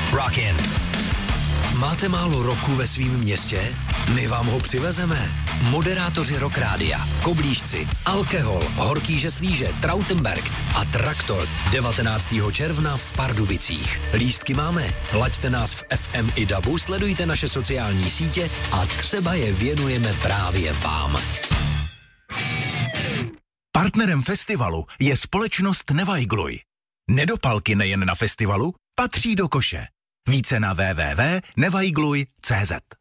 Rockin'. Máte málo roku ve svém městě? My vám ho přivezeme. Moderátoři Rock Rádia, Koblížci, Alkohol, Horký Slíže, Trautenberg a Traktor 19. června v Pardubicích. Lístky máme. Laďte nás v FM i DABu, sledujte naše sociální sítě a třeba je věnujeme právě vám. Partnerem festivalu je společnost Nevajgluj. Nedopalky nejen na festivalu patří do koše. Více na www.nevajgluj.cz.